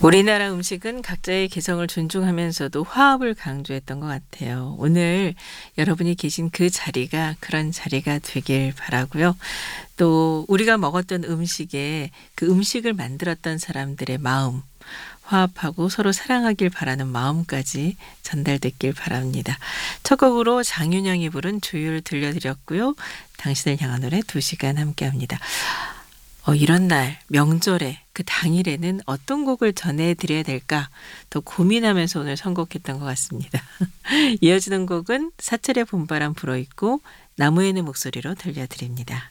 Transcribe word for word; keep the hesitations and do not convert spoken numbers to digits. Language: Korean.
우리나라 음식은 각자의 개성을 존중하면서도 화합을 강조했던 것 같아요. 오늘 여러분이 계신 그 자리가 그런 자리가 되길 바라고요. 또 우리가 먹었던 음식에 그 음식을 만들었던 사람들의 마음, 화합하고 서로 사랑하길 바라는 마음까지 전달됐길 바랍니다. 첫 곡으로 장윤영이 부른 조율 들려드렸고요. 당신을 향한 노래 두 시간 함께합니다. 어, 이런 날, 명절에, 그 당일에는 어떤 곡을 전해드려야 될까 더 고민하면서 오늘 선곡했던 것 같습니다. 이어지는 곡은 사철의 봄바람 불어있고 나무에는 목소리로 들려드립니다.